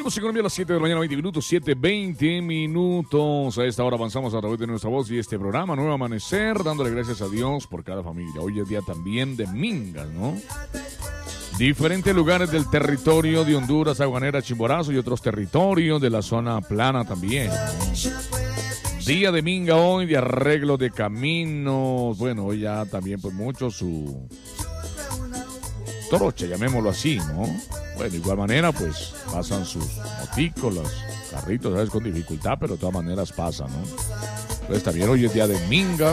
Vámonos en Colombia a las 7 de la mañana, 20 minutos, 7:20 minutos. A esta hora avanzamos a través de nuestra voz y este programa, Nuevo Amanecer, dándole gracias a Dios por cada familia. Hoy es día también de mingas, ¿no? Diferentes lugares del territorio de Honduras, Aguanera, Chimborazo y otros territorios de la zona plana también, ¿no? Día de minga hoy, de arreglo de caminos. Bueno, hoy ya también pues mucho su trocha, llamémoslo así, ¿no? Bueno, de igual manera pues pasan sus moticos, los carritos, ¿sabes? Con dificultad, pero de todas maneras pasan, ¿no? Entonces también hoy es día de minga.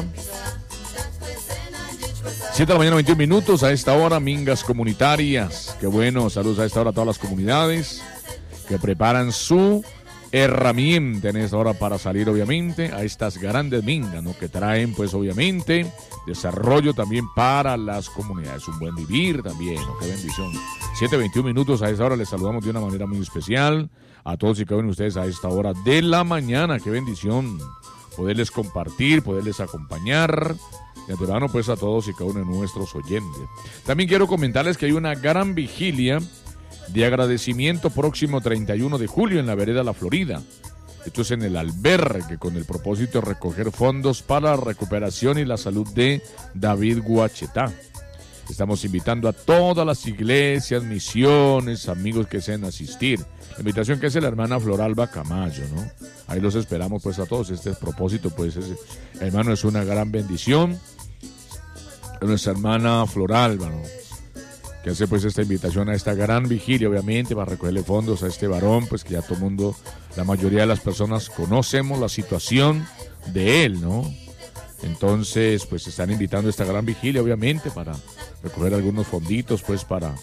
7 de la mañana, 21 minutos, a esta hora, mingas comunitarias. Qué bueno, saludos a esta hora a todas las comunidades que preparan su herramienta en esta hora para salir, obviamente, a estas grandes mingas, ¿no? Que traen, pues, obviamente, desarrollo también para las comunidades. Un buen vivir también, ¿no? Qué bendición. 7:21 minutos, a esta hora les saludamos de una manera muy especial a todos y cada uno de ustedes a esta hora de la mañana. Qué bendición poderles compartir, poderles acompañar. De antemano, pues, a todos y cada uno de nuestros oyentes. También quiero comentarles que hay una gran vigilia de agradecimiento próximo 31 de julio en la vereda La Florida. Esto es en el albergue, con el propósito de recoger fondos para la recuperación y la salud de David Guachetá. Estamos invitando a todas las iglesias, misiones, amigos que deseen asistir. La invitación que hace la hermana Floralba Camayo, ¿no? Ahí los esperamos, pues, a todos. Este propósito, pues, hermano, es una gran bendición. Nuestra hermana Floralba, ¿no? Que hace, pues, esta invitación a esta gran vigilia, obviamente, para recogerle fondos a este varón, pues, que ya todo el mundo, la mayoría de las personas conocemos la situación de él, ¿no? Entonces, pues, están invitando a esta gran vigilia, obviamente, para recoger algunos fonditos, pues, para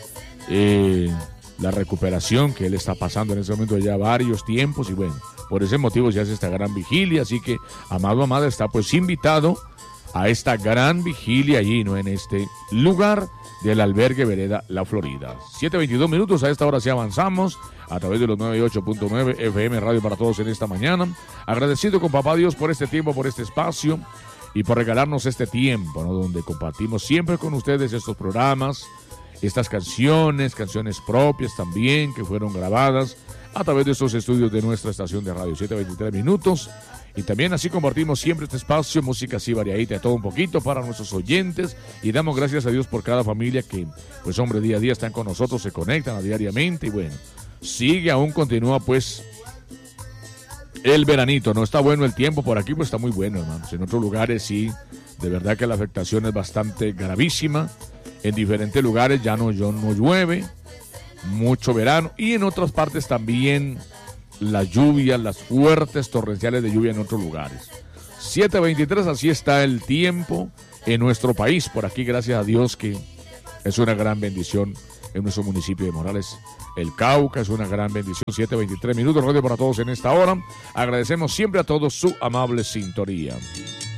la recuperación que él está pasando en este momento ya varios tiempos, y bueno, por ese motivo se hace esta gran vigilia. Así que, amado, amada, está, pues, invitado a esta gran vigilia allí, ¿no? En este lugar del albergue Vereda La Florida. 7:22 minutos, a esta hora sí avanzamos a través de los 98.9 FM Radio para todos en esta mañana. Agradecido con papá Dios por este tiempo, por este espacio y por regalarnos este tiempo, ¿no? Donde compartimos siempre con ustedes estos programas, estas canciones propias también que fueron grabadas a través de estos estudios de nuestra estación de radio. 7:23 minutos. Y también así compartimos siempre este espacio, música así variadita, de todo un poquito para nuestros oyentes. Y damos gracias a Dios por cada familia que, pues, hombre, día a día están con nosotros, se conectan a diariamente. Y bueno, continúa, pues, el veranito. No está bueno el tiempo por aquí, pues está muy bueno, hermanos. En otros lugares sí, de verdad que la afectación es bastante gravísima. En diferentes lugares ya no llueve, mucho verano. Y en otras partes también las lluvias, las fuertes torrenciales de lluvia en otros lugares. 7:23, así está el tiempo en nuestro país. Por aquí, gracias a Dios, que es una gran bendición en nuestro municipio de Morales, el Cauca, es una gran bendición. 7:23 minutos, radio para todos en esta hora. Agradecemos siempre a todos su amable sintonía.